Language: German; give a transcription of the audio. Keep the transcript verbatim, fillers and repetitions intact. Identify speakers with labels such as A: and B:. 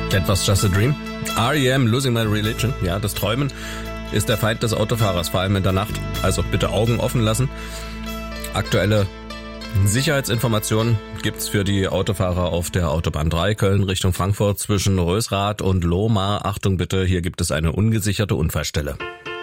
A: That was just a dream. R E M, Losing My Religion. Ja, das Träumen ist der Feind des Autofahrers, vor allem in der Nacht. Also bitte Augen offen lassen. Aktuelle Sicherheitsinformationen gibt's für die Autofahrer auf der Autobahn drei Köln Richtung Frankfurt zwischen Rösrath und Lohmar. Achtung bitte, hier gibt es eine ungesicherte Unfallstelle.